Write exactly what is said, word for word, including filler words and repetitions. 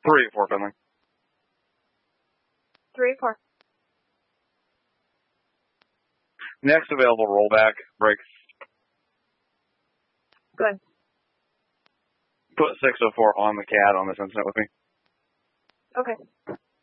three four, Finley. three four. Next available rollback, breaks. Go ahead. Put six oh four on the C A D on this incident with me. Okay.